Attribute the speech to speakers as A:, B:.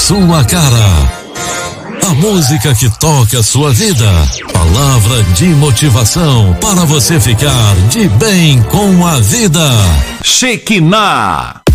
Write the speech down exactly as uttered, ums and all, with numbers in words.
A: sua cara. A música que toca a sua vida. Palavra de motivação para você ficar de bem com a vida.
B: Shekinah.